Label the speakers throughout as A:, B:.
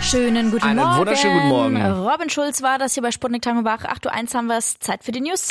A: Schönen guten Morgen.
B: Einen wunderschönen guten Morgen.
A: Robin Schulz war das hier bei Sputnik Tag und Wach. 8:01 haben wir es. Zeit für die News.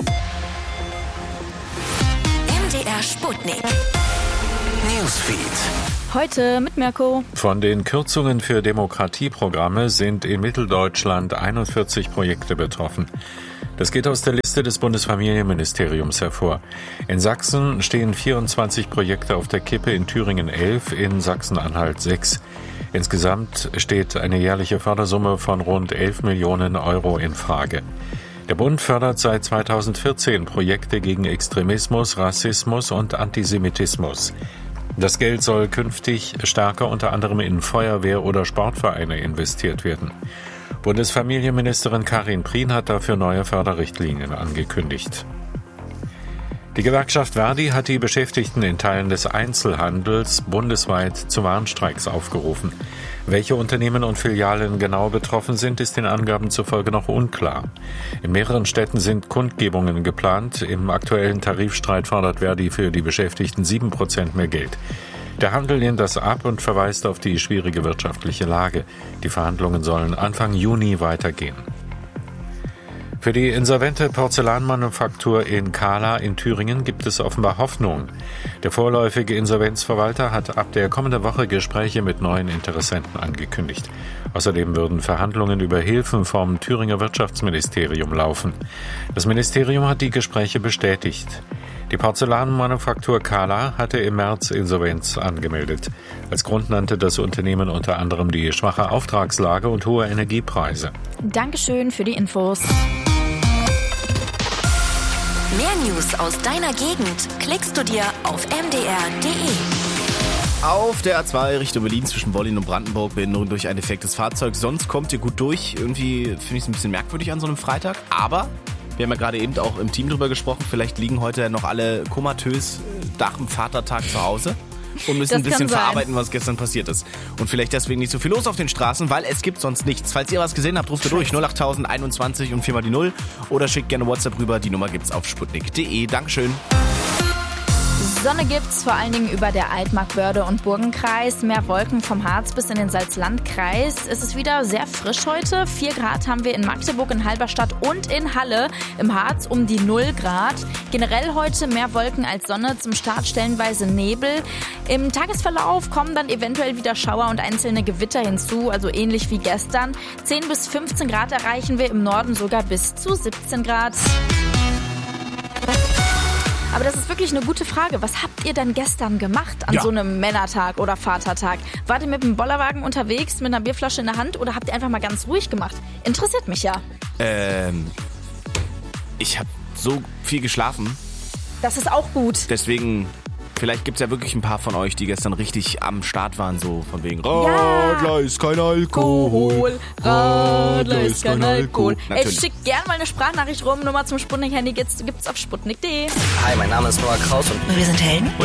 C: MDR Sputnik. Newsfeed.
A: Heute mit Mirko.
D: Von den Kürzungen für Demokratieprogramme sind in Mitteldeutschland 41 Projekte betroffen. Das geht aus der Liste des Bundesfamilienministeriums hervor. In Sachsen stehen 24 Projekte auf der Kippe, in Thüringen 11, in Sachsen-Anhalt 6. Insgesamt steht eine jährliche Fördersumme von rund 11 Millionen Euro in Frage. Der Bund fördert seit 2014 Projekte gegen Extremismus, Rassismus und Antisemitismus. Das Geld soll künftig stärker unter anderem in Feuerwehr- oder Sportvereine investiert werden. Bundesfamilienministerin Karin Prien hat dafür neue Förderrichtlinien angekündigt. Die Gewerkschaft ver.di hat die Beschäftigten in Teilen des Einzelhandels bundesweit zu Warnstreiks aufgerufen. Welche Unternehmen und Filialen genau betroffen sind, ist den Angaben zufolge noch unklar. In mehreren Städten sind Kundgebungen geplant. Im aktuellen Tarifstreit fordert ver.di für die Beschäftigten 7% mehr Geld. Der Handel lehnt das ab und verweist auf die schwierige wirtschaftliche Lage. Die Verhandlungen sollen Anfang Juni weitergehen. Für die insolvente Porzellanmanufaktur in Kahla in Thüringen gibt es offenbar Hoffnung. Der vorläufige Insolvenzverwalter hat ab der kommenden Woche Gespräche mit neuen Interessenten angekündigt. Außerdem würden Verhandlungen über Hilfen vom Thüringer Wirtschaftsministerium laufen. Das Ministerium hat die Gespräche bestätigt. Die Porzellanmanufaktur Kahla hatte im März Insolvenz angemeldet. Als Grund nannte das Unternehmen unter anderem die schwache Auftragslage und hohe Energiepreise.
A: Dankeschön für die Infos.
C: Mehr News aus deiner Gegend klickst du dir auf mdr.de.
B: Auf der A2 Richtung Berlin zwischen Wollin und Brandenburg Behinderung durch ein defektes Fahrzeug. Sonst kommt ihr gut durch. Irgendwie finde ich es ein bisschen merkwürdig an so einem Freitag. Aber wir haben ja gerade eben auch im Team drüber gesprochen. Vielleicht liegen heute noch alle komatös nach dem Vatertag zu Hause und müssen ein bisschen verarbeiten, was gestern passiert ist. Und vielleicht deswegen nicht so viel los auf den Straßen, weil es gibt sonst nichts. Falls ihr was gesehen habt, ruft ihr durch 08000 21 und 4 mal die 0 oder schickt gerne WhatsApp rüber. Die Nummer gibt's auf sputnik.de. Dankeschön.
A: Sonne gibt's vor allen Dingen über der Altmark-Börde und Burgenkreis. Mehr Wolken vom Harz bis in den Salzlandkreis. Es ist wieder sehr frisch heute. 4 Grad haben wir in Magdeburg, in Halberstadt und in Halle. Im Harz um die 0 Grad. Generell heute mehr Wolken als Sonne. Zum Start stellenweise Nebel. Im Tagesverlauf kommen dann eventuell wieder Schauer und einzelne Gewitter hinzu. Also ähnlich wie gestern. 10 bis 15 Grad erreichen wir. Im Norden sogar bis zu 17 Grad. Aber das ist wirklich eine gute Frage. Was habt ihr denn gestern gemacht an so einem Männertag oder Vatertag? Wart ihr mit dem Bollerwagen unterwegs, mit einer Bierflasche in der Hand oder habt ihr einfach mal ganz ruhig gemacht? Interessiert mich ja.
B: Ich habe so viel geschlafen.
A: Das ist auch gut.
B: Deswegen, vielleicht gibt es ja wirklich ein paar von euch, die gestern richtig am Start waren, so von wegen Radler ist kein Alkohol.
A: Radler ist kein Alkohol. Ey,
B: Natürlich.
A: schickt gerne mal eine Sprachnachricht rum. Nummer zum Sputnik-Handy gibt's auf sputnik.de.
E: Hi, mein Name ist Noah Kraus und
C: Wir sind Helden.